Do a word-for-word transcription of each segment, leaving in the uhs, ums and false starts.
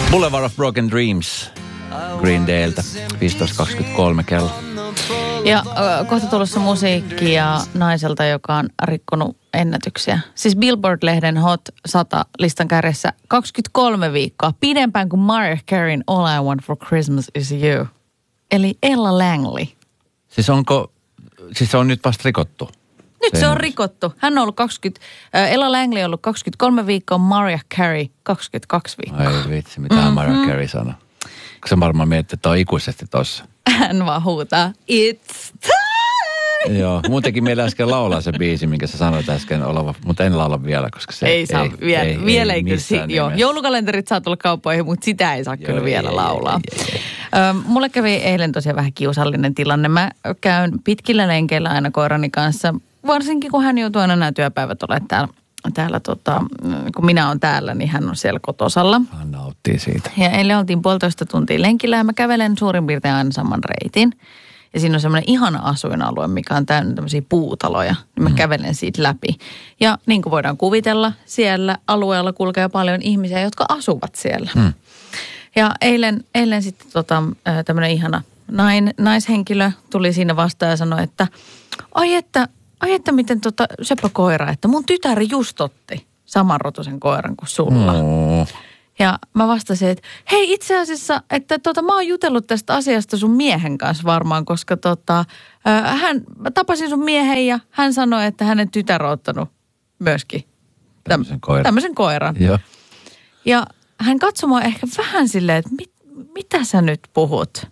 Boulevard of Broken Dreams Green Dayltä, viisitoista kaksikymmentäkolme kello. Ja äh, kohta tulossa musiikkia naiselta, joka on rikkonut ennätyksiä. Siis Billboard-lehden Hot sata listan kärjessä kaksikymmentäkolme viikkoa, pidempään kuin Mariah Careyn All I Want for Christmas is You. Eli Ella Langley. Siis onko, siis se on nyt vasta rikottu? Nyt se on rikottu. Hän on ollut kaksikymmentä, äh, Ella Langley on ollut kaksikymmentäkolme viikkoa, Mariah Carey kaksikymmentäkaksi viikkoa. Ai vitsi, mitä mm-hmm. Mariah Carey sanoi. Se varmaan miettii, että on ikuisesti tossa. Hän vaan huutaa, it's time! Joo, muutenkin meillä äsken laulaa se biisi, minkä sä sanoit äsken oleva, mutta en laula vielä, koska se ei saa. Ei, vielä ei, vielä ei, ei kyllä. Si- joo, joulukalenterit saa tulla kauppoihin, mutta sitä ei saa joo, kyllä ei, vielä ei, laulaa. Ei, ei, ei. Ö, mulle kävi eilen tosiaan vähän kiusallinen tilanne. Mä käyn pitkillä lenkeillä aina koirani kanssa, varsinkin kun hän joutuu aina nämä työpäivät olemaan täällä. Täällä tota, kun minä olen täällä, niin hän on siellä kotosalla. Hän nauttii siitä. Ja eilen oltiin puolitoista tuntia lenkillä ja mä kävelen suurin piirtein aina saman reitin. Ja siinä on semmoinen ihana asuinalue, mikä on täynnä tämmöisiä puutaloja. Mä mm. kävelen siitä läpi. Ja niin kuin voidaan kuvitella, siellä alueella kulkee paljon ihmisiä, jotka asuvat siellä. Mm. Ja eilen, eilen sitten tota, tämmöinen ihana nain, naishenkilö tuli siinä vastaan ja sanoi, että ai että... Ai että miten tota söpö koira, että mun tytär just otti samanrotuisen koiran kuin sulla. Mm. Ja mä vastasin, että hei itse asiassa, että tota mä oon jutellut tästä asiasta sun miehen kanssa varmaan, koska tota, äh, hän, mä tapasin sun miehen ja hän sanoi, että hänen tytär on ottanut myöskin tämmöisen koiran. Tämmöisen koiran. Joo. Ja hän katsoi mua ehkä vähän silleen, että mit, mitä sä nyt puhut,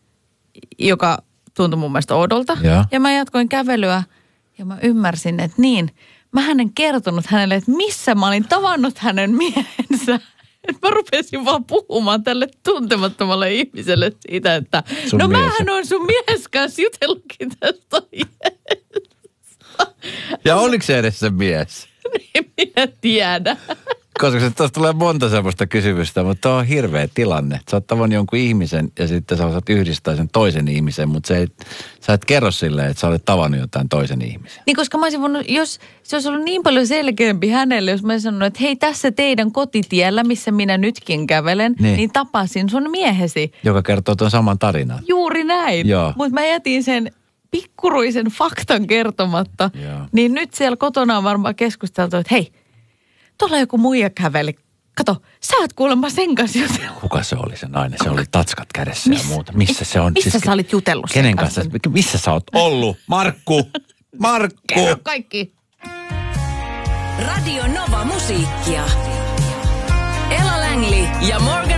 joka tuntui mun mielestä oudolta. Ja, ja mä jatkoin kävelyä. Ja mä ymmärsin, että niin, mä en kertonut hänelle, että missä mä olin tavannut hänen miehensä. Että mä rupesin vaan puhumaan tälle tuntemattomalle ihmiselle siitä, että sun no mies. Mähän on sun mies kanssa jutellutkin tästä aiheesta. Ja oliko se edes se mies? En minä tiedä. Koska se tuossa tulee monta semmoista kysymystä, mutta tuo on hirveä tilanne. Sä oot tavannut jonkun ihmisen ja sitten sä osaat yhdistää sen toisen ihmisen, mutta se ei, sä et kerro silleen, että sä olet tavannut jotain toisen ihmisen. Niin koska mä olisin voinut, jos se olisi ollut niin paljon selkeämpi hänelle, jos mä olisin sanonut, että hei tässä teidän kotitiellä, missä minä nytkin kävelen, niin, niin tapasin sun miehesi. Joka kertoo tuon saman tarinan. Juuri näin. Mutta mä jätin sen pikkuruisen faktan kertomatta. Joo. Niin nyt siellä kotona on varmaan keskusteltu, että hei, tuolla joku muija käveli. Kato, sä oot kuulemma sen kanssa jutellut. Kuka se oli se nainen? Se oli tatskat kädessä Miss, ja muuta. Missä se on? Missä siis, sä olit jutellut sen kenen kanssa? kanssa? Missä sä oot ollut? Markku! Markku! Kerro kaikki. Radio Nova Musiikkia. Ella Langley ja Morgan